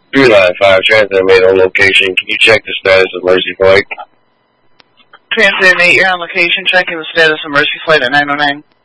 395, transfer made on location. Can you check the status of Mercy Flight? Transfer 8, you're on location, checking the status of Mercy Flight at 909.